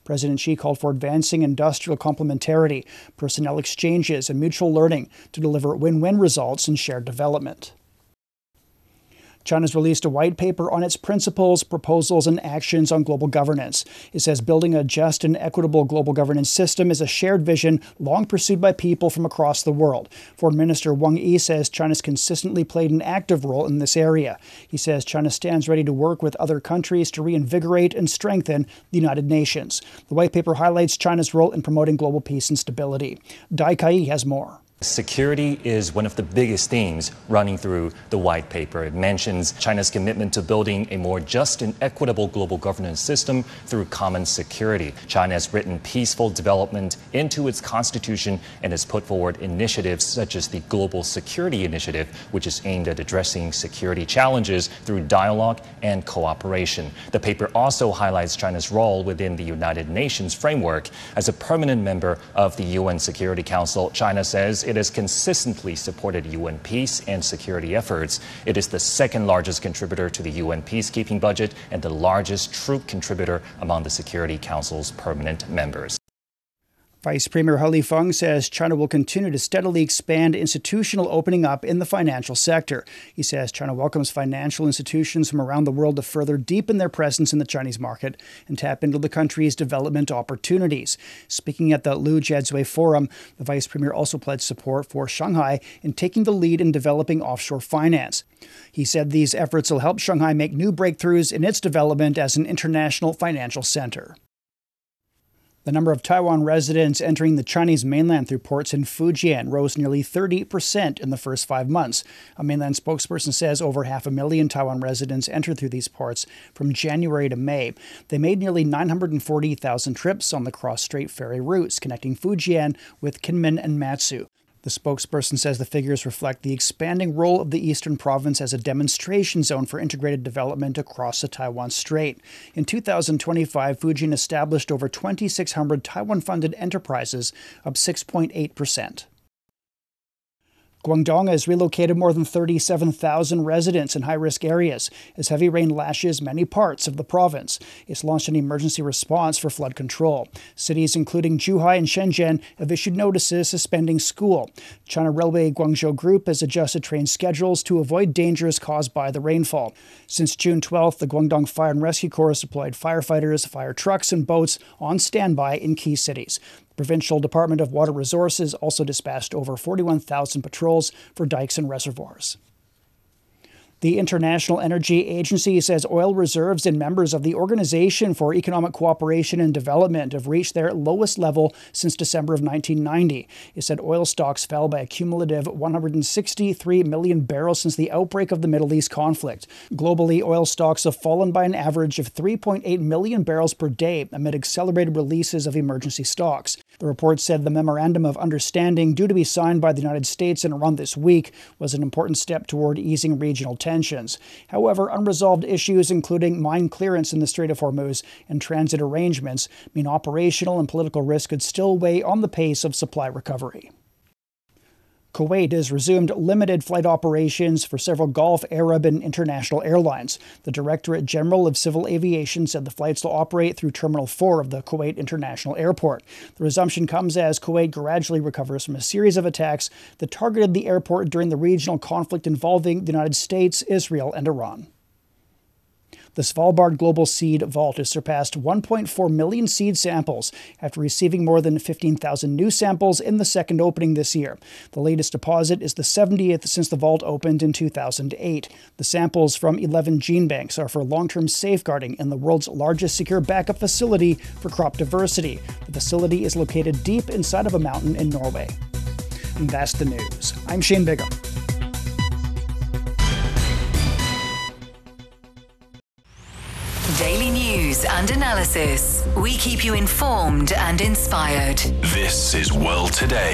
President Xi called for advancing industrial complementarity, personnel exchanges, and mutual learning to deliver win-win results in shared development. China's released a white paper on its principles, proposals, and actions on global governance. It says building a just and equitable global governance system is a shared vision long pursued by people from across the world. Foreign Minister Wang Yi says China's consistently played an active role in this area. He says China stands ready to work with other countries to reinvigorate and strengthen the United Nations. The white paper highlights China's role in promoting global peace and stability. Dai Kai has more. Security is one of the biggest themes running through the white paper. It mentions China's commitment to building a more just and equitable global governance system through common security. China has written peaceful development into its constitution and has put forward initiatives such as the Global Security Initiative, which is aimed at addressing security challenges through dialogue and cooperation. The paper also highlights China's role within the United Nations framework. As a permanent member of the UN Security Council, China says it has consistently supported UN peace and security efforts. It is the second largest contributor to the UN peacekeeping budget and the largest troop contributor among the Security Council's permanent members. Vice Premier He Lifeng says China will continue to steadily expand institutional opening up in the financial sector. He says China welcomes financial institutions from around the world to further deepen their presence in the Chinese market and tap into the country's development opportunities. Speaking at the Lu Jiazui Forum, the Vice Premier also pledged support for Shanghai in taking the lead in developing offshore finance. He said these efforts will help Shanghai make new breakthroughs in its development as an international financial center. The number of Taiwan residents entering the Chinese mainland through ports in Fujian rose nearly 30% in the first 5 months. A mainland spokesperson says over 500,000 Taiwan residents entered through these ports from January to May. They made nearly 940,000 trips on the cross-strait ferry routes connecting Fujian with Kinmen and Matsu. The spokesperson says the figures reflect the expanding role of the eastern province as a demonstration zone for integrated development across the Taiwan Strait. In 2025, Fujian established over 2,600 Taiwan-funded enterprises, up 6.8%. Guangdong has relocated more than 37,000 residents in high-risk areas as heavy rain lashes many parts of the province. It's launched an emergency response for flood control. Cities including Zhuhai and Shenzhen have issued notices suspending school. China Railway Guangzhou Group has adjusted train schedules to avoid dangers caused by the rainfall. Since June 12th, the Guangdong Fire and Rescue Corps deployed firefighters, fire trucks, and boats on standby in key cities. The Provincial Department of Water Resources also dispatched over 41,000 patrols for dikes and reservoirs. The International Energy Agency says oil reserves in members of the Organization for Economic Cooperation and Development have reached their lowest level since December of 1990. It said oil stocks fell by a cumulative 163 million barrels since the outbreak of the Middle East conflict. Globally, oil stocks have fallen by an average of 3.8 million barrels per day amid accelerated releases of emergency stocks. The report said the Memorandum of Understanding, due to be signed by the United States and Iran this week, was an important step toward easing regional tensions. However, unresolved issues, including mine clearance in the Strait of Hormuz and transit arrangements, mean operational and political risk could still weigh on the pace of supply recovery. Kuwait has resumed limited flight operations for several Gulf, Arab, and international airlines. The Directorate General of Civil Aviation said the flights will operate through Terminal 4 of the Kuwait International Airport. The resumption comes as Kuwait gradually recovers from a series of attacks that targeted the airport during the regional conflict involving the United States, Israel, and Iran. The Svalbard Global Seed Vault has surpassed 1.4 million seed samples after receiving more than 15,000 new samples in the second opening this year. The latest deposit is the 70th since the vault opened in 2008. The samples from 11 gene banks are for long-term safeguarding in the world's largest secure backup facility for crop diversity. The facility is located deep inside of a mountain in Norway. And that's the news. I'm Shane Bigham. Daily news and analysis. We keep you informed and inspired. This is World Today.